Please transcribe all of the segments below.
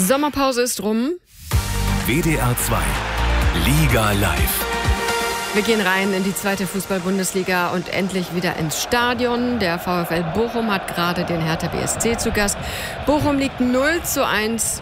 Sommerpause ist rum. WDR 2 Liga live. Wir gehen rein in die zweite Fußball-Bundesliga und endlich wieder ins Stadion. Der VfL Bochum hat gerade den Hertha BSC zu Gast. Bochum liegt 0:1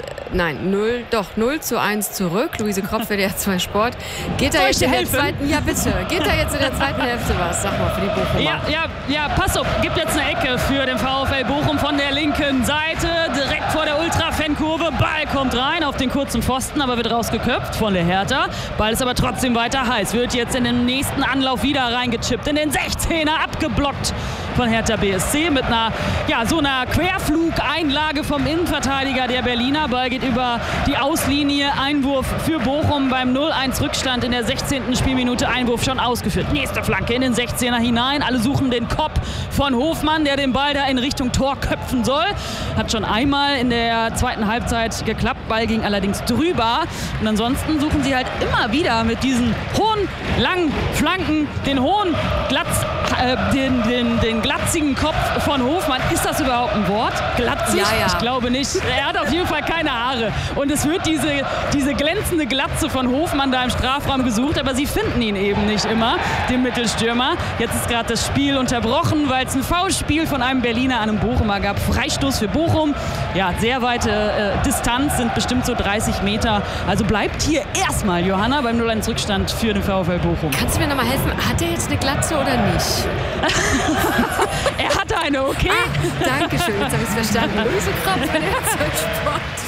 zurück. Luise Kropf für WDR 2 Sport. Geht da jetzt in der zweiten, ja bitte, geht da jetzt in der zweiten Hälfte was? Sag mal für die Bochumer. Ja, pass auf, gibt jetzt eine Ecke für den VfL Bochum von der linken Seite, direkt vor der Ultra-Fan-Kurve. Ball kommt rein auf den kurzen Pfosten, aber wird rausgeköpft von der Hertha. Ball ist aber trotzdem weiter heiß, wird jetzt in den nächsten Anlauf wieder reingechippt, in den 16er, abgeblockt von Hertha BSC mit einer Querflugeinlage vom Innenverteidiger der Berliner. Ball geht über die Auslinie, Einwurf für Bochum beim 0:1 Rückstand in der 16. Spielminute. Einwurf schon ausgeführt. Nächste Flanke in den 16er hinein. Alle suchen den Kopf von Hofmann, der den Ball da in Richtung Tor köpfen soll. Hat schon einmal in der zweiten Halbzeit geklappt. Ball ging allerdings drüber. Und ansonsten suchen sie halt immer wieder mit diesen hohen, langen Flanken, den hohen, den glatzigen Kopf von Hofmann. Ist das überhaupt ein Wort? Glatzig? Ja. Ich glaube nicht. Er hat auf jeden Fall keine Haare. Und es wird diese glänzende Glatze von Hofmann da im Strafraum gesucht, aber sie finden ihn eben nicht immer, den Mittelstürmer. Jetzt ist gerade das Spiel unterbrochen, weil es ein Foulspiel von einem Berliner an einem Bochumer gab. Freistoß für Bochum. Ja, sehr weite Distanz, sind bestimmt so 30 Meter. Also bleibt hier erstmal Johanna beim 0:1 Rückstand für den VfL Bochum. Kannst du mir noch mal helfen? Hat er jetzt eine Glatze oder nicht? Er hatte eine, okay? Dankeschön, jetzt habe ich es verstanden. Luise Kropf, WDR 2 Sport.